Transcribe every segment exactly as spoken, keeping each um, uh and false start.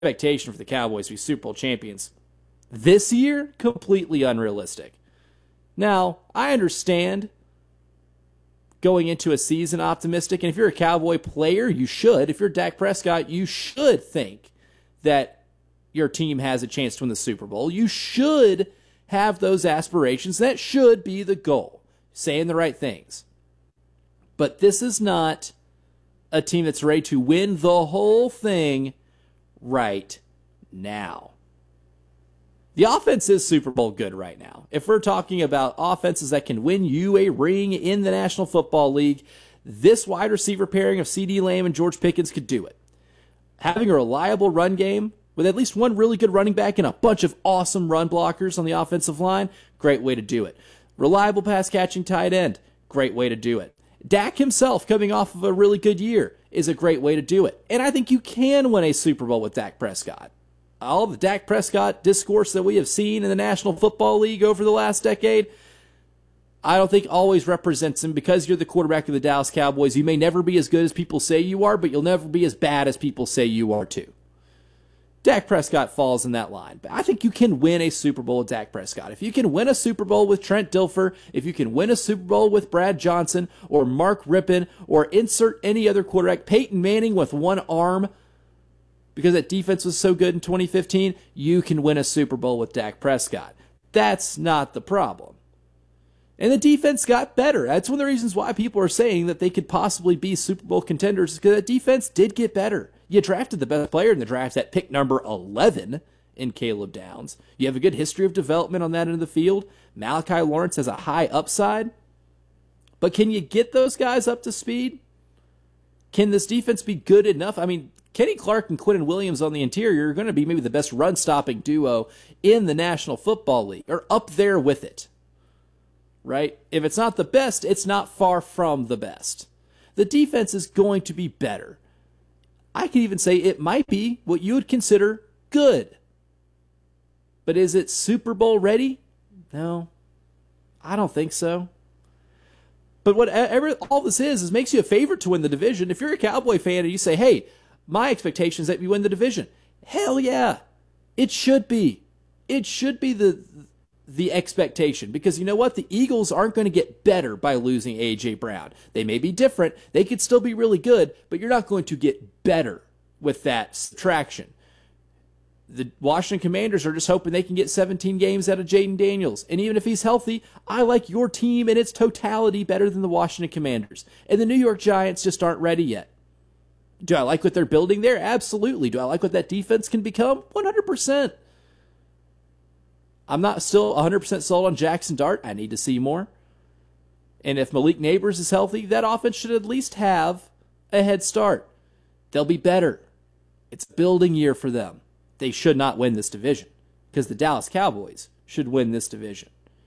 expectation for the Cowboys to be Super Bowl champions this year, completely unrealistic. Now, I understand going into a season optimistic, and if you're a Cowboy player, you should. If you're Dak Prescott, you should think that your team has a chance to win the Super Bowl. You should have those aspirations. That should be the goal. Saying the right things. But this is not a team that's ready to win the whole thing right now. The offense is Super Bowl good right now. If we're talking about offenses that can win you a ring in the National Football League, this wide receiver pairing of CeeDee Lamb and George Pickens could do it. Having a reliable run game with at least one really good running back and a bunch of awesome run blockers on the offensive line, great way to do it. Reliable pass-catching tight end, great way to do it. Dak himself coming off of a really good year is a great way to do it. And I think you can win a Super Bowl with Dak Prescott. All the Dak Prescott discourse that we have seen in the National Football League over the last decade, I don't think always represents him. Because you're the quarterback of the Dallas Cowboys, you may never be as good as people say you are, but you'll never be as bad as people say you are too. Dak Prescott falls in that line. But I think you can win a Super Bowl with Dak Prescott. If you can win a Super Bowl with Trent Dilfer, if you can win a Super Bowl with Brad Johnson or Mark Rippon or insert any other quarterback, Peyton Manning with one arm, because that defense was so good in twenty fifteen, you can win a Super Bowl with Dak Prescott. That's not the problem. And the defense got better. That's one of the reasons why people are saying that they could possibly be Super Bowl contenders, because that defense did get better. You drafted the best player in the draft at pick number eleven in Caleb Downs. You have a good history of development on that end of the field. Malachi Lawrence has a high upside. But can you get those guys up to speed? Can this defense be good enough? I mean, Kenny Clark and Quentin Williams on the interior are going to be maybe the best run-stopping duo in the National Football League, or up there with it. Right? If it's not the best, it's not far from the best. The defense is going to be better. I could even say it might be what you would consider good. But is it Super Bowl ready? No, I don't think so. But whatever all this is, is makes you a favorite to win the division. If you're a Cowboy fan and you say, hey, my expectation is that we win the division. Hell yeah, it should be. It should be the the expectation, because you know what? The Eagles aren't going to get better by losing A J. Brown. They may be different. They could still be really good, but you're not going to get better with that subtraction. The Washington Commanders are just hoping they can get seventeen games out of Jaden Daniels. And even if he's healthy, I like your team in its totality better than the Washington Commanders. And the New York Giants just aren't ready yet. Do I like what they're building there? Absolutely. Do I like what that defense can become? one hundred percent. I'm not still one hundred percent sold on Jackson Dart. I need to see more. And if Malik Neighbors is healthy, that offense should at least have a head start. They'll be better. It's a building year for them. They should not win this division, because the Dallas Cowboys should win this division.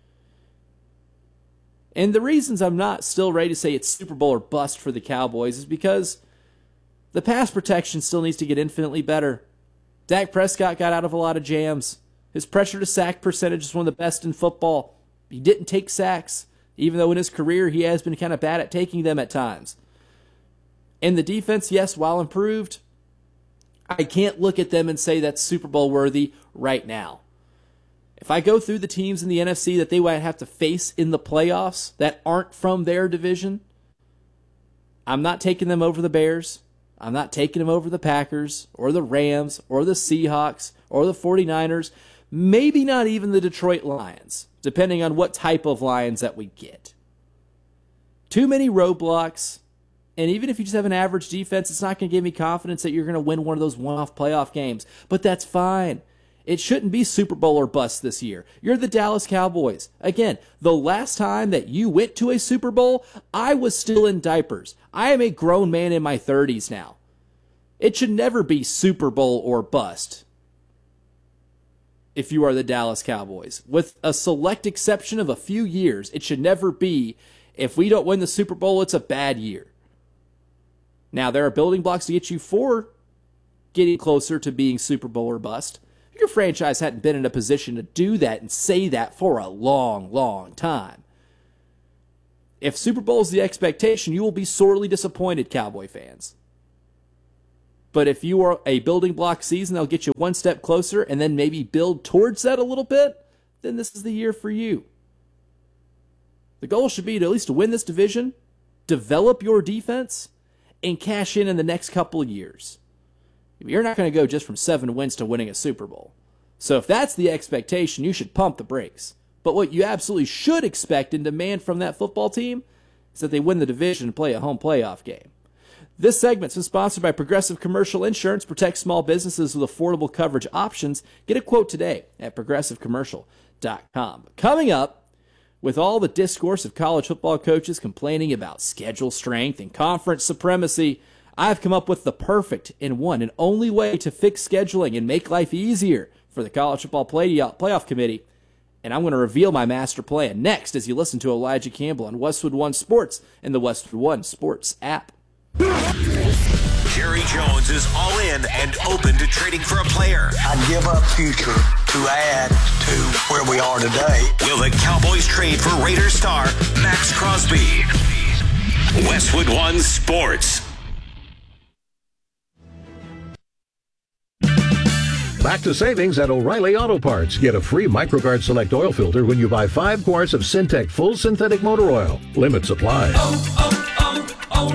And the reasons I'm not still ready to say it's Super Bowl or bust for the Cowboys is because the pass protection still needs to get infinitely better. Dak Prescott got out of a lot of jams. His pressure to sack percentage is one of the best in football. He didn't take sacks, even though in his career he has been kind of bad at taking them at times. And the defense, yes, while improved, I can't look at them and say that's Super Bowl worthy right now. If I go through the teams in the N F C that they might have to face in the playoffs that aren't from their division, I'm not taking them over the Bears. I'm not taking them over the Packers or the Rams or the Seahawks or the forty-niners. Maybe not even the Detroit Lions, depending on what type of Lions that we get. Too many roadblocks, and even if you just have an average defense, it's not going to give me confidence that you're going to win one of those one-off playoff games. But that's fine. It shouldn't be Super Bowl or bust this year. You're the Dallas Cowboys. Again, the last time that you went to a Super Bowl, I was still in diapers. I am a grown man in my thirties now. It should never be Super Bowl or bust if you are the Dallas Cowboys. With a select exception of a few years, it should never be, if we don't win the Super Bowl, it's a bad year. Now, there are building blocks to get you for getting closer to being Super Bowl or bust. Your franchise hadn't been in a position to do that and say that for a long, long time. If Super Bowl is the expectation, you will be sorely disappointed, Cowboy fans. But if you are a building block season that'll get you one step closer and then maybe build towards that a little bit, then this is the year for you. The goal should be to at least to win this division, develop your defense, and cash in in the next couple of years. You're not going to go just from seven wins to winning a Super Bowl. So if that's the expectation, you should pump the brakes. But what you absolutely should expect and demand from that football team is that they win the division and play a home playoff game. This segment's been sponsored by Progressive Commercial Insurance. Protect small businesses with affordable coverage options. Get a quote today at progressive commercial dot com. Coming up, with all the discourse of college football coaches complaining about schedule strength and conference supremacy, I've come up with the perfect and one and only way to fix scheduling and make life easier for the College Football Playoff Committee. And I'm going to reveal my master plan next as you listen to Elijah Campbell on Westwood One Sports and the Westwood One Sports app. Jerry Jones is all in and open to trading for a player. I'd give up future to add to where we are today. Will the Cowboys trade for Raiders star Max Crosby? Westwood One Sports. Back to savings at O'Reilly Auto Parts. Get a free MicroGuard Select oil filter when you buy five quarts of Syntec Full Synthetic Motor Oil. Limit supply. Oh,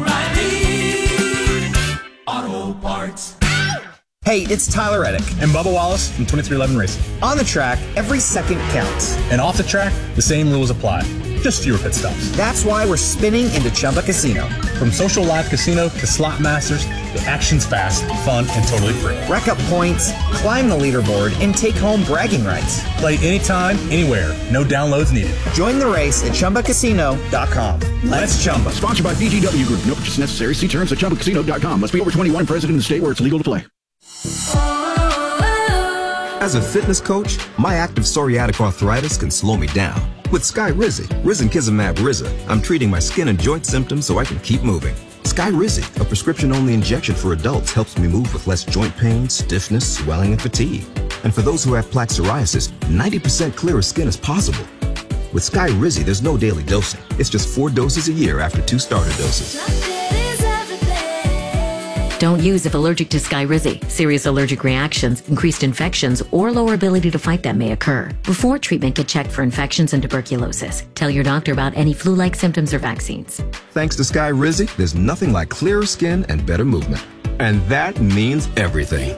oh, oh, O'Reilly Auto Parts. Hey, it's Tyler Reddick and Bubba Wallace from twenty-three eleven Racing. On the track, every second counts. And off the track, the same rules apply. Just fewer pit stops. That's why we're spinning into Chumba Casino. From social live casino to slot masters, the action's fast, fun, and totally free. Rack up points, climb the leaderboard, and take home bragging rights. Play anytime, anywhere. No downloads needed. Join the race at Chumba Casino dot com. Let's Chumba. Sponsored by B G W Group. No purchase necessary. See terms at Chumba Casino dot com. Must be over twenty-one, present in the state where it's legal to play. As a fitness coach, my active psoriatic arthritis can slow me down. With Skyrizi, Risankizumab Riza, I'm treating my skin and joint symptoms so I can keep moving. Skyrizi, a prescription-only injection for adults, helps me move with less joint pain, stiffness, swelling, and fatigue. And for those who have plaque psoriasis, ninety percent clearer skin is possible. With Skyrizi, there's no daily dosing. It's just four doses a year after two starter doses. Don't use if allergic to Skyrizi. Serious allergic reactions, increased infections, or lower ability to fight them may occur. Before treatment, get checked for infections and tuberculosis. Tell your doctor about any flu-like symptoms or vaccines. Thanks to Skyrizi, there's nothing like clearer skin and better movement. And that means everything.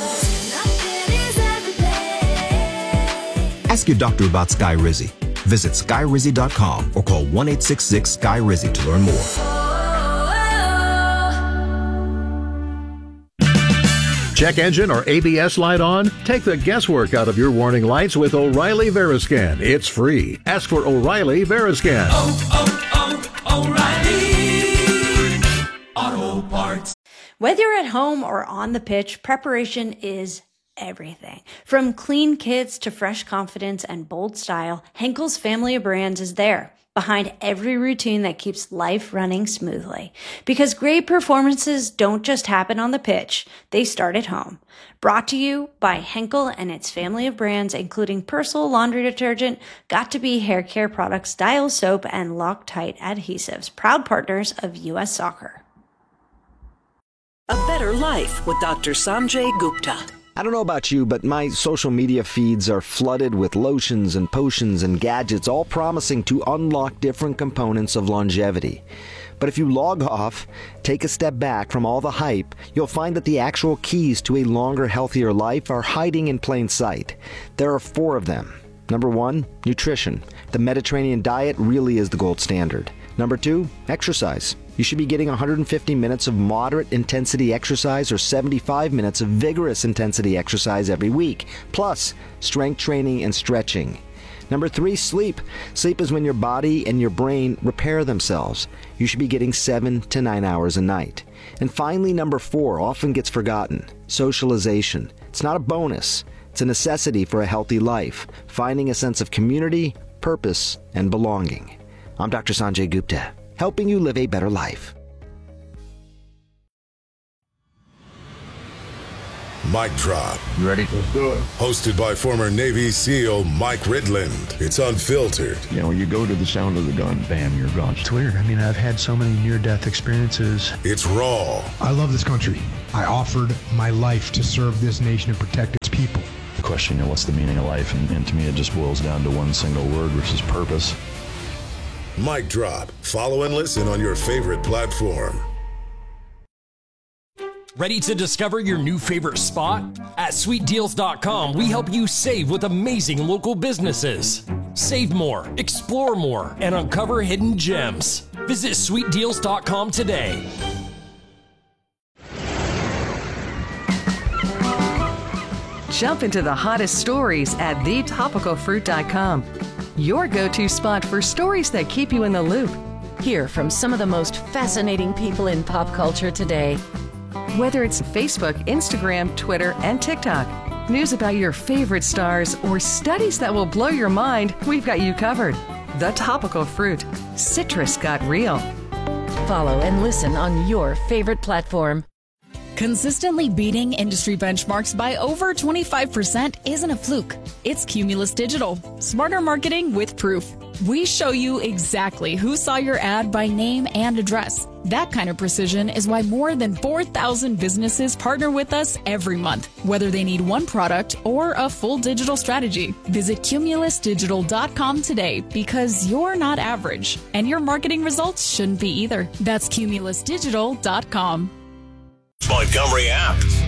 Ask your doctor about Skyrizi. Visit Skyrizi dot com or call one eight six six Sky Rizi to learn more. Check engine or A B S light on? Take the guesswork out of your warning lights with O'Reilly Veriscan. It's free. Ask for O'Reilly Veriscan. Oh, oh, oh, O'Reilly Auto Parts. Whether you're at home or on the pitch, preparation is everything. From clean kits to fresh confidence and bold style, Henkel's family of brands is there, behind every routine that keeps life running smoothly. Because great performances don't just happen on the pitch, they start at home. Brought to you by Henkel and its family of brands, including Persil laundry detergent, Got2b hair care products, Dial soap, and Loctite adhesives, proud partners of U S Soccer. A better life with Doctor Sanjay Gupta. I don't know about you, but my social media feeds are flooded with lotions and potions and gadgets, all promising to unlock different components of longevity. But if you log off, take a step back from all the hype, you'll find that the actual keys to a longer, healthier life are hiding in plain sight. There are four of them. Number one, nutrition. The Mediterranean diet really is the gold standard. Number two, exercise. You should be getting one hundred fifty minutes of moderate intensity exercise or seventy-five minutes of vigorous intensity exercise every week, plus strength training and stretching. Number three, sleep. Sleep is when your body and your brain repair themselves. You should be getting seven to nine hours a night. And finally, number four, often gets forgotten, socialization. It's not a bonus. It's a necessity for a healthy life, finding a sense of community, purpose, and belonging. I'm Doctor Sanjay Gupta, helping you live a better life. Mic Drop. You ready? Let's do it. Hosted by former Navy SEAL Mike Ridland. It's unfiltered. You know, you go to the sound of the gun, bam, you're gone. It's weird. I mean, I've had so many near-death experiences. It's raw. I love this country. I offered my life to serve this nation and protect its people. The question, you know, what's the meaning of life? And, and to me, it just boils down to one single word, which is purpose. Mic Drop. Follow and listen on your favorite platform. Ready to discover your new favorite spot? At sweet deals dot com, we help you save with amazing local businesses. Save more, explore more, and uncover hidden gems. Visit sweet deals dot com today. Jump into the hottest stories at the topical fruit dot com. Your go-to spot for stories that keep you in the loop. Hear from some of the most fascinating people in pop culture today. Whether it's Facebook, Instagram, Twitter, and TikTok, news about your favorite stars, or studies that will blow your mind, we've got you covered. The Topical Fruit. Citrus got real. Follow and listen on your favorite platform. Consistently beating industry benchmarks by over twenty-five percent isn't a fluke. It's Cumulus Digital. Smarter marketing with proof. We show you exactly who saw your ad by name and address. That kind of precision is why more than four thousand businesses partner with us every month, whether they need one product or a full digital strategy. Visit cumulus digital dot com today because you're not average, and your marketing results shouldn't be either. That's cumulus digital dot com. Montgomery app.